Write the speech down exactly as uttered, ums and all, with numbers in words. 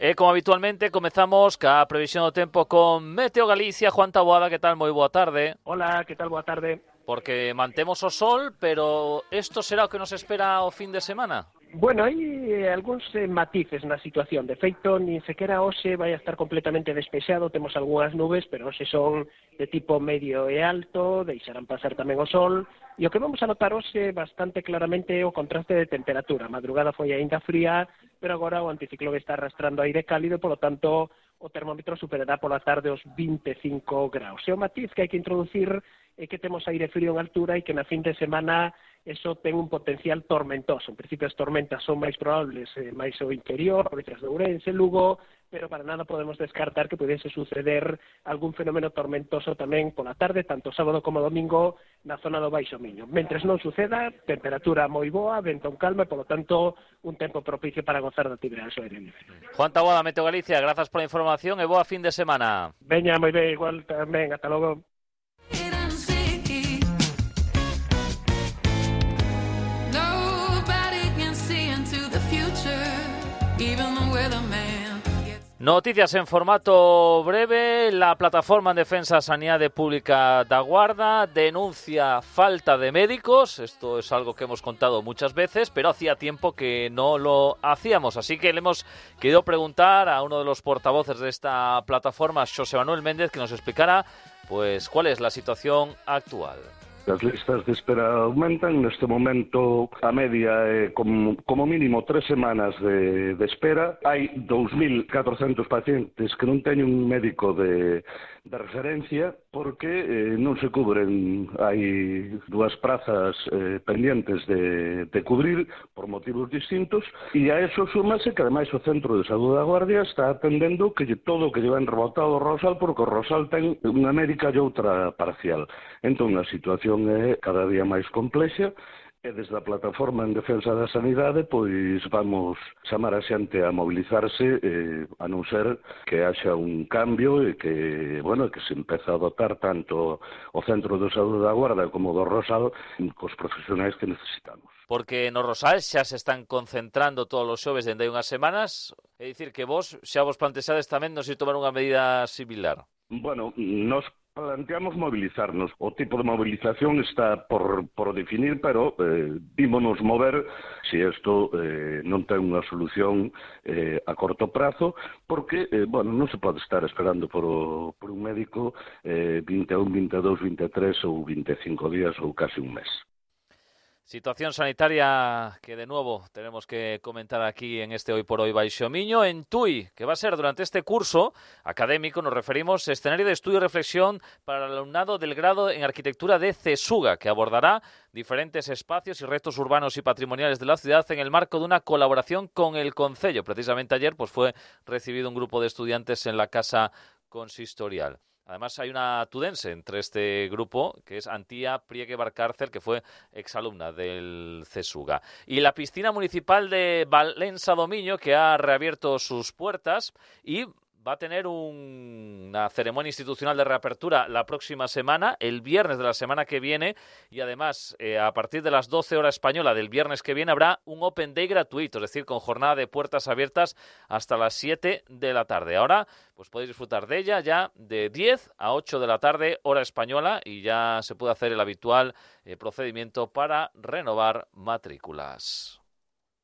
E como habitualmente comezamos ca previsión do tempo con Meteo Galicia. Juan Taboada, que tal? Moi boa tarde. Hola, que tal? Boa tarde. Porque mantemos o sol, pero isto será o que nos espera o fin de semana? Bueno, hai eh, algúns eh, matices na situación. De feito, nin sequera hoxe vai a estar completamente despexado. Temos algunhas nubes, pero hoxe son de tipo medio e alto, deixarán pasar tamén o sol. E o que vamos a notar hoxe bastante claramente é o contraste de temperatura. A madrugada foi aínda fría, pero agora o anticiclón está arrastrando aire cálido, polo tanto o termómetro superará pola tarde os vinte e cinco graus. E o matiz que hai que introducir é que temos aire frío en altura e que na fin de semana eso ten un potencial tormentoso. En principio as tormentas son máis probables eh, máis ao interior, provincias de Ourense, Lugo, pero para nada podemos descartar que pudiese suceder algún fenómeno tormentoso tamén pola tarde, tanto sábado como domingo, na zona do Baixo Miño. Mentres non suceda, temperatura moi boa, vento en calma e, polo tanto, un tempo propicio para gozar da actividade ao aire libre. Juan Taboada, Meteo Galicia, grazas pola información e boa fin de semana. Veña, moi ben, igual tamén, ata logo. Noticias en formato breve. La plataforma en defensa de Sanidade Pública da Guarda denuncia falta de médicos. Esto es algo que hemos contado muchas veces, pero hacía tiempo que no lo hacíamos. Así que le hemos querido preguntar a uno de los portavoces de esta plataforma, Xosé Manuel Méndez, que nos explicara pues cuál es la situación actual. As listas de espera aumentan. Neste momento a media é como, como mínimo tres semanas de, de espera. Hai dous mil catrocentos pacientes que non teñen un médico de, de referencia porque eh, non se cubren. Hai dúas prazas eh, pendientes de, de cubrir por motivos distintos, e a eso súmase que ademais o Centro de Saúde da Guardia está atendendo que todo o que lle ven rebotado o Rosal, porque o Rosal ten unha médica e outra parcial. Entón a situación é cada día máis complexa, e desde a plataforma en defensa da sanidade pois vamos chamar a xente a mobilizarse, eh, a non ser que haxa un cambio e que, bueno, que se empeza a dotar tanto o Centro de Saúde da Guarda como do Rosal cos profesionais que necesitamos. Porque no Rosal xa se están concentrando todos os xoves dende hai unhas semanas, é dicir que vos xa vos plantexades tamén non se tomar unha medida similar. Bueno, nos planteamos movilizarnos. O tipo de movilización está por, por definir, pero eh, vímonos mover se isto eh, non ten unha solución eh, a corto prazo, porque, eh, bueno, non se pode estar esperando por, o, por un médico eh, vinte e un, vinte e dous, vinte e tres ou vinte e cinco días ou casi un mes. Situación sanitaria que de nuevo tenemos que comentar aquí en este Hoy por Hoy Baixo Miño. En Tui, que va a ser durante este curso académico, nos referimos a escenario de estudio y reflexión para el alumnado del grado en arquitectura de CESUGA, que abordará diferentes espacios y retos urbanos y patrimoniales de la ciudad en el marco de una colaboración con el Concello. Precisamente ayer pues fue recibido un grupo de estudiantes en la Casa Consistorial. Además, hay una tudense entre este grupo, que es Antía Priegue Barcárcel, que fue exalumna del CESUGA. Y la piscina municipal de Valença do Miño, que ha reabierto sus puertas y va a tener un, una ceremonia institucional de reapertura la próxima semana, el viernes de la semana que viene, y además eh, a partir de las doce horas española del viernes que viene habrá un Open Day gratuito, es decir, con jornada de puertas abiertas hasta las siete de la tarde. Ahora pues podéis disfrutar de ella ya de diez a ocho de la tarde, hora española, y ya se puede hacer el habitual eh, procedimiento para renovar matrículas.